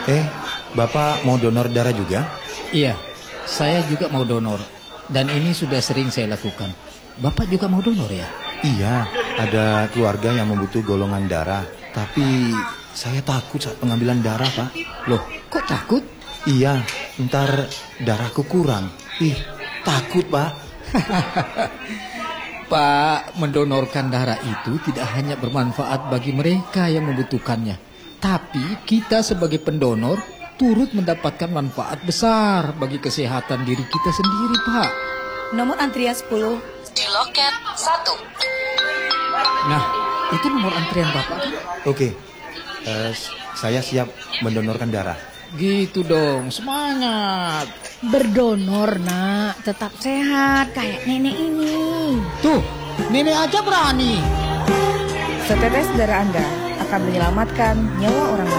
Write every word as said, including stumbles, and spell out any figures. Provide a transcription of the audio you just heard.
Eh, Bapak mau donor darah juga? Iya, saya juga mau donor. Dan ini sudah sering saya lakukan. Bapak juga mau donor ya? Iya, ada keluarga yang membutuh golongan darah. Tapi saya takut saat pengambilan darah, Pak. Loh, kok takut? Iya, ntar darahku kurang. Ih, takut, Pak. Pak, mendonorkan darah itu tidak hanya bermanfaat bagi mereka yang membutuhkannya, tapi kita sebagai pendonor turut mendapatkan manfaat besar bagi kesehatan diri kita sendiri, Pak. Nomor antrian sepuluh Di loket satu. Nah, itu nomor antrian Bapak kan? Oke, eh, saya siap mendonorkan darah. Gitu dong, semangat. Berdonor nak, tetap sehat kayak nenek ini. Tuh, nenek aja berani. Setetes darah Anda akan menyelamatkan nyawa orang lain.